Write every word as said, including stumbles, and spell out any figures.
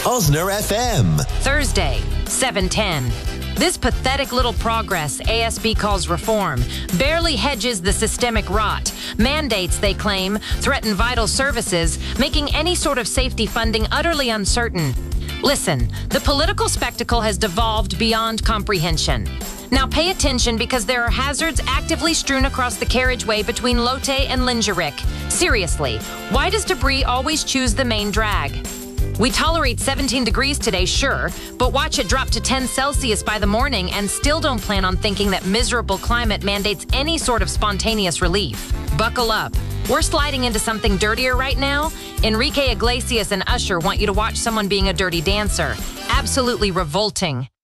Osner F M. Thursday, seven ten. This pathetic little progress A S B calls reform barely hedges the systemic rot. Mandates, they claim, threaten vital services, making any sort of safety funding utterly uncertain. Listen, the political spectacle has devolved beyond comprehension. Now pay attention, because there are hazards actively strewn across the carriageway between Lotte and Lingerik. Seriously, why does debris always choose the main drag? We tolerate seventeen degrees today, sure, but watch it drop to ten Celsius by the morning and still don't plan on thinking that miserable climate mandates any sort of spontaneous relief. Buckle up. We're sliding into something dirtier right now. Enrique Iglesias and Usher want you to watch someone being a dirty dancer. Absolutely revolting.